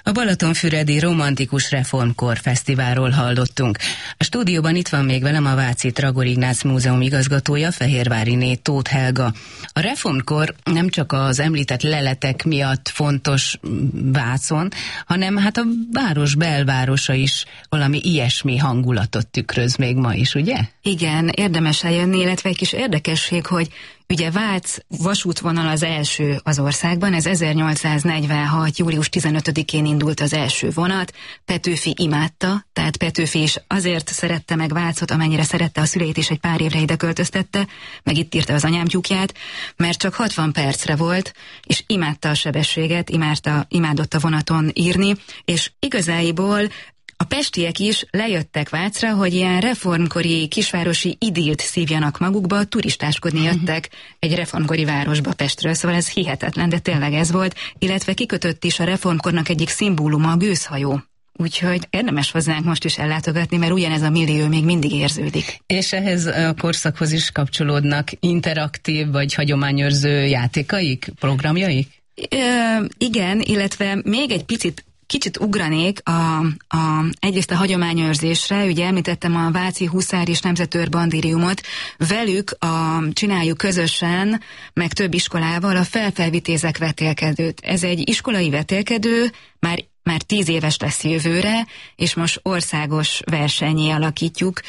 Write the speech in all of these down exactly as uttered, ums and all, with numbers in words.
A Balatonfüredi Romantikus Reformkor Fesztiválról hallottunk. A stúdióban itt van még velem a Váci Tragor Ignác Múzeum igazgatója, Fehérváriné Tóth Helga. A Reformkor nem csak az említett leletek miatt fontos Vácon, hanem hát a város belvárosa is valami ilyesmi hangulatot tükröz még ma is, ugye? Igen, érdemes eljönni, illetve egy kis érdekesség, hogy ugye Vác vasútvonal az első az országban, ez ezernyolcszáznegyvenhat. július tizenötödikén indult az első vonat, Petőfi imádta, tehát Petőfi is azért szerette meg Vácot, amennyire szerette a szüleit, és egy pár évre ide költöztette, meg itt írta az anyámtyúkját, mert csak hatvan percre volt, és imádta a sebességet, imádta, imádott a vonaton írni, és igazából a pestiek is lejöttek Vácra, hogy ilyen reformkori kisvárosi idillt szívjanak magukba, turistáskodni jöttek egy reformkori városba, Pestről, szóval ez hihetetlen, de tényleg ez volt, illetve kikötött is a reformkornak egyik szimbóluma, a gőzhajó. Úgyhogy érdemes hozzánk most is ellátogatni, mert ugyanez a millió még mindig érződik. És ehhez a korszakhoz is kapcsolódnak interaktív vagy hagyományőrző játékaik, programjaik? Ö, igen, illetve még egy picit Kicsit ugranék a, a, egyrészt a hagyományőrzésre, ugye említettem a Váci Huszár és Nemzetőr Bandériumot, velük a, csináljuk közösen, meg több iskolával a Felfelvitézek vetélkedőt. Ez egy iskolai vetélkedő, már, már tíz éves lesz jövőre, és most országos versennyé alakítjuk.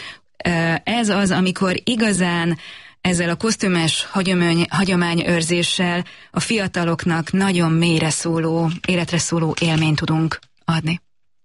Ez az, amikor igazán ezzel a kosztümös hagyomány, hagyományőrzéssel a fiataloknak nagyon mélyre szóló, életre szóló élményt tudunk adni.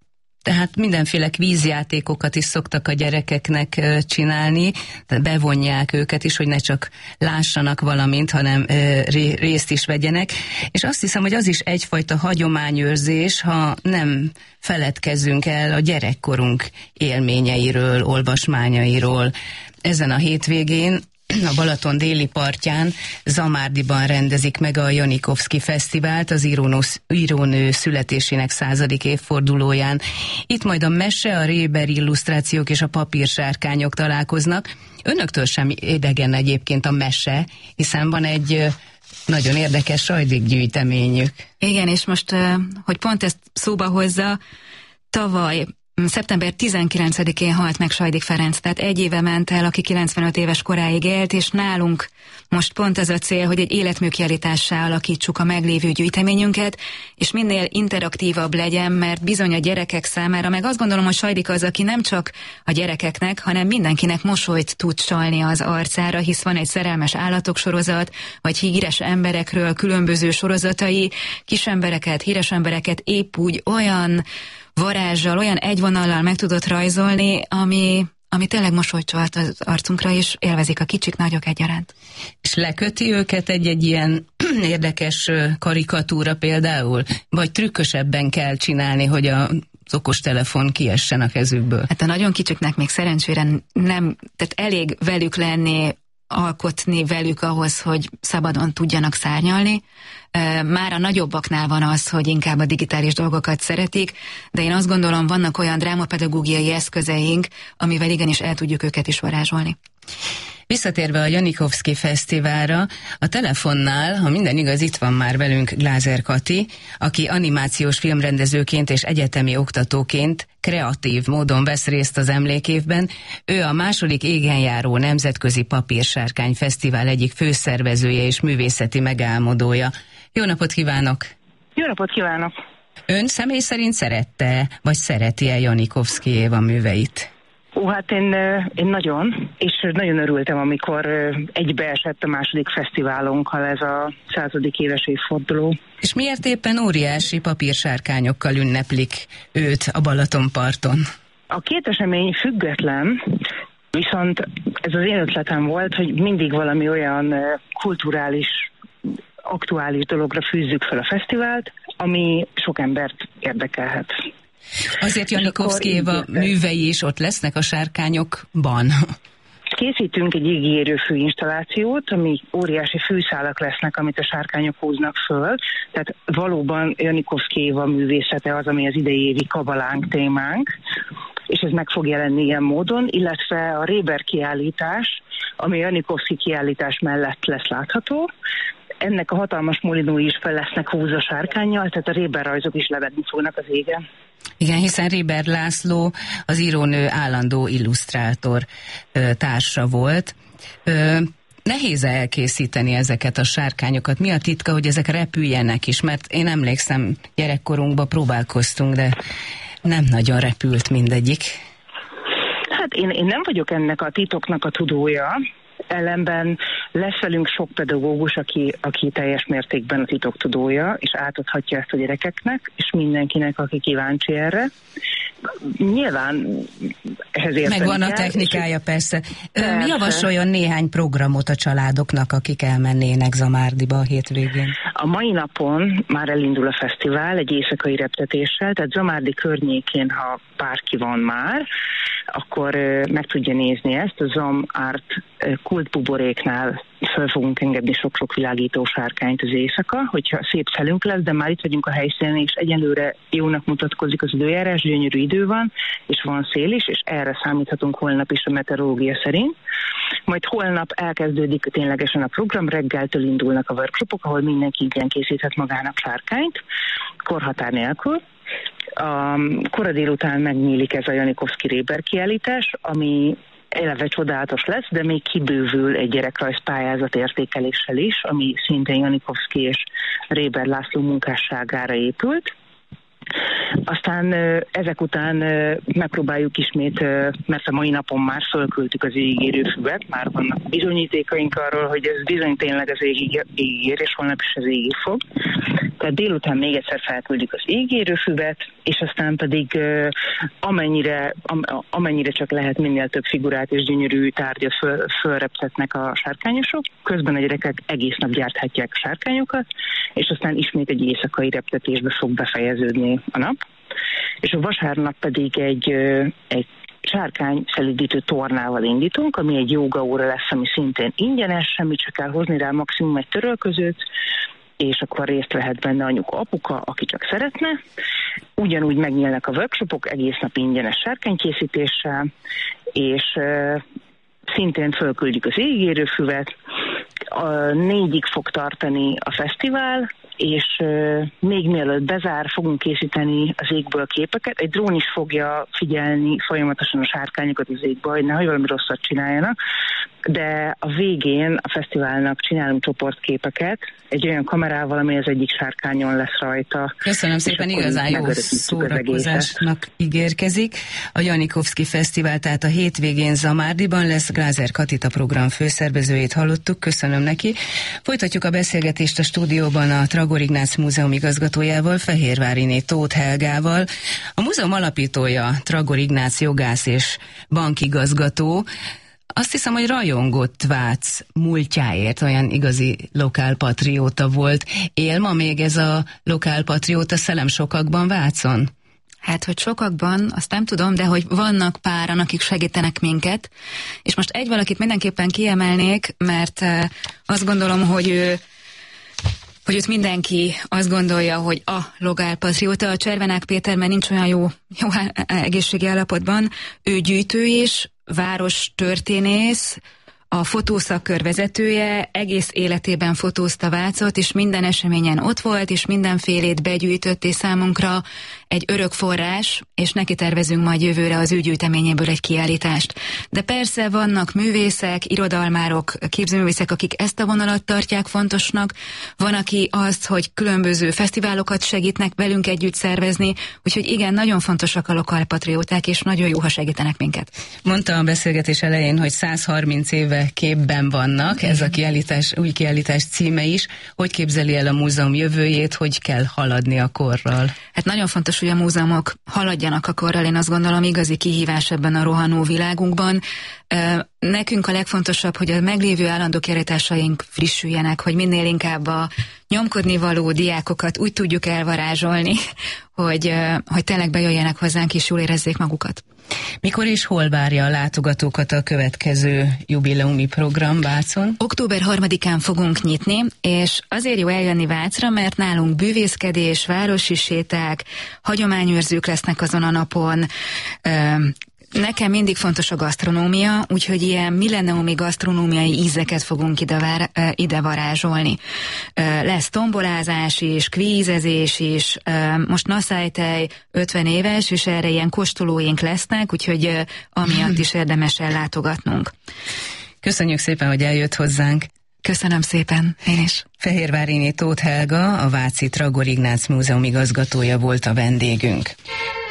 Tehát mindenféle kvízjátékokat is szoktak a gyerekeknek csinálni, tehát bevonják őket is, hogy ne csak lássanak valamint, hanem részt is vegyenek. És azt hiszem, hogy az is egyfajta hagyományőrzés, ha nem feledkezzünk el a gyerekkorunk élményeiről, olvasmányairól. Ezen a hétvégén a Balaton déli partján, Zamárdiban rendezik meg a Janikovszky Fesztivált az írónő, írónő születésének századik évfordulóján. Itt majd a mese, a Réber illusztrációk és a papírsárkányok találkoznak. Önöktől sem idegen egyébként a mese, hiszen van egy nagyon érdekes sajdékgyűjteményük. Igen, és most, hogy pont ezt szóba hozza, tavaly szeptember tizenkilencedikén halt meg Sajdik Ferenc, tehát egy éve ment el, aki kilencvenöt éves koráig élt, és nálunk most pont ez a cél, hogy egy életműkiállítássá alakítsuk a meglévő gyűjteményünket, és minél interaktívabb legyen, mert bizony a gyerekek számára, meg azt gondolom, hogy Sajdik az, aki nem csak a gyerekeknek, hanem mindenkinek mosolyt tud csalni az arcára, hisz van egy szerelmes állatok sorozat, vagy híres emberekről különböző sorozatai, kis embereket, híres embereket épp úgy olyan varázssal, olyan egyvonallal meg tudott rajzolni, ami, ami tényleg mosolyt csalt az arcunkra, és élvezik a kicsik, nagyok egyaránt. És leköti őket egy-egy ilyen érdekes karikatúra például? Vagy trükkösebben kell csinálni, hogy a az okostelefon kiessen a kezükből? Hát a nagyon kicsiknek még szerencsére nem, tehát elég velük lenni, alkotni velük ahhoz, hogy szabadon tudjanak szárnyalni. Már a nagyobbaknál van az, hogy inkább a digitális dolgokat szeretik, de én azt gondolom, vannak olyan drámapedagógiai eszközeink, amivel igenis el tudjuk őket is varázsolni. Visszatérve a Janikovszky Fesztiválra, a telefonnál, ha minden igaz, itt van már velünk Glázer Kati, aki animációs filmrendezőként és egyetemi oktatóként kreatív módon vesz részt az emlékévben. Ő a második égenjáró Nemzetközi Papírsárkány Fesztivál egyik főszervezője és művészeti megálmodója. Jó napot kívánok! Jó napot kívánok! Ön személy szerint szerette, vagy szereti-e Janikovszky Éva műveit? Ó, hát én, én nagyon, és nagyon örültem, amikor egybeesett a második fesztiválunkkal ez a századik éves évforduló. És miért éppen óriási papírsárkányokkal ünneplik őt a Balatonparton? A két esemény független, viszont ez az én ötletem volt, hogy mindig valami olyan kulturális, aktuális dologra fűzzük fel a fesztivált, ami sok embert érdekelhet. Azért Janikovszky Éva művei is ott lesznek a sárkányokban. Készítünk egy ígérő főinstallációt, ami óriási fűszálak lesznek, amit a sárkányok húznak föl. Tehát valóban Janikovszky Éva művészete az, ami az idei évi kabalánk témánk, és ez meg fog jelenni ilyen módon, illetve a Réber kiállítás, ami a Janikovszky kiállítás mellett lesz látható. ennek a hatalmas molinói is fel lesznek húzva sárkánnyal, tehát a Réber rajzok is lebegni fognak az égen. Igen, hiszen Réber László az írónő állandó illusztrátor társa volt. Nehéz elkészíteni ezeket a sárkányokat? Mi a titka, hogy ezek repüljenek is? Mert én emlékszem, gyerekkorunkban próbálkoztunk, de nem nagyon repült mindegyik. Hát én, én nem vagyok ennek a titoknak a tudója, ellenben lesz velünk sok pedagógus, aki, aki teljes mértékben a titok tudója, és átadhatja ezt a gyerekeknek, és mindenkinek, aki kíváncsi erre. Nyilván ehhez érteni megvan a kell, technikája, persze. persze. Javasoljon néhány programot a családoknak, akik elmennének Zamárdiba a hétvégén. A mai napon már elindul a fesztivál egy éjszakai reptetéssel, tehát Zamárdi környékén, ha bárki van már, akkor meg tudja nézni ezt. A Zam Art kultbuboréknál föl fogunk engedni sok-sok világító sárkányt az éjszaka, hogyha szép szelünk lesz, de már itt vagyunk a helyszínen, és egyelőre jónak mutatkozik az időjárás, gyönyörű idő van, és van szél is, és erre számíthatunk holnap is a meteorológia szerint. Majd holnap elkezdődik ténylegesen a program, reggeltől indulnak a workshopok, ahol mindenki ingyen készíthet magának sárkányt, korhatár nélkül. A kora délután megnyílik ez a Janikovszky Réber kiállítás, ami eleve csodálatos lesz, de még kibővül egy gyerekrajz pályázat értékeléssel is, ami szintén Janikovszky és Réber László munkásságára épült. Aztán ezek után megpróbáljuk ismét, mert a mai napon már fölküldtük az égérő füvet, már vannak bizonyítékaink arról, hogy ez bizony tényleg az égér, és holnap is az égér fog. Tehát délután még egyszer felküldjük az égérő füvet, és aztán pedig amennyire, amennyire csak lehet minél több figurát és gyönyörű tárgyat föl, fölreptetnek a sárkányosok, közben a gyerekek egész nap gyárthatják a sárkányokat, és aztán ismét egy éjszakai reptetésbe fog befejeződni a nap. És a vasárnap pedig egy, egy sárkány szelídítő tornával indítunk, ami egy jóga óra lesz, ami szintén ingyenes, semmit csak kell hozni rá, maximum egy törölközőt, és akkor részt vehet benne anyuka, apuka, aki csak szeretne. Ugyanúgy megnyílnak a workshopok, egész nap ingyenes sárkánykészítéssel, és uh, szintén fölküldjük az égérőfüvet. A négyig fog tartani a fesztivál, és uh, még mielőtt bezár, fogunk készíteni az égből képeket. Egy drón is fogja figyelni folyamatosan a sárkányokat az égből, hogy nehogy valami rosszat csináljanak, de a végén a fesztiválnak csinálunk csoportképeket, egy olyan kamerával, ami az egyik sárkányon lesz rajta. Köszönöm szépen, igazán jó szórakozásnak ígérkezik. A Janikovszky Fesztivál, tehát a hétvégén Zamárdiban lesz. Glázer Katit, a program főszervezőjét hallottuk, köszönöm neki. Folytatjuk a beszélgetést a stúdióban a Tragor Ignác Múzeum igazgatójával, Fehérváriné Tóth Helgával. A múzeum alapítója Tragor Ignác jogász és bankigazgató. Azt hiszem, hogy rajongott Vác múltjáért, olyan igazi lokálpatrióta volt. Él ma még ez a lokálpatrióta szellem sokakban Vácon? Hát, hogy sokakban, azt nem tudom, de hogy vannak páran, akik segítenek minket. És most egy valakit mindenképpen kiemelnék, mert azt gondolom, hogy ő hogy őt mindenki azt gondolja, hogy a lokálpatrióta, a Cservenák Péter, mert nincs olyan jó, jó egészségi állapotban, ő gyűjtő is, város történész, a fotószakkör vezetője, egész életében fotózta Vácot, és minden eseményen ott volt, és mindenfélét begyűjtött, és számunkra egy örök forrás, és neki tervezünk majd jövőre az ő gyűjteményéből egy kiállítást. De persze vannak művészek, irodalmárok, képzőművészek, akik ezt a vonalat tartják fontosnak, van, aki azt, hogy különböző fesztiválokat segítnek velünk együtt szervezni, úgyhogy igen, nagyon fontosak a lokálpatrióták, és nagyon jó, ha segítenek minket. Mondta a beszélgetés elején, hogy száz harminc éve képben vannak, ez a kiállítás, új kiállítás címe is. Hogy képzeli el a múzeum jövőjét, hogy kell haladni a korral? Hát nagyon fontos, hogy a múzeumok haladjanak a korral, én azt gondolom, igazi kihívás ebben a rohanó világunkban. Nekünk a legfontosabb, hogy a meglévő állandó kiállításaink frissüljenek, hogy minél inkább a nyomkodni való diákokat úgy tudjuk elvarázsolni, hogy, hogy tényleg bejöjjenek hozzánk és jól érezzék magukat. Mikor és hol várja a látogatókat a következő jubileumi program Vácon? október harmadikán fogunk nyitni, és azért jó eljönni Vácra, mert nálunk bűvészkedés, városi séták, hagyományőrzők lesznek azon a napon, Nekem mindig fontos a gasztronómia, úgyhogy ilyen milleniumi gasztronómiai ízeket fogunk ide, vár, ide varázsolni. Lesz tombolázás is, kvízezés is, most Naszálytej ötven éves, és erre ilyen kóstolóink lesznek, úgyhogy amiatt is érdemes ellátogatnunk. Köszönjük szépen, hogy eljött hozzánk. Köszönöm szépen, én is. Fehérváriné Tóth Helga, a Váci Tragor Ignác Múzeum igazgatója volt a vendégünk.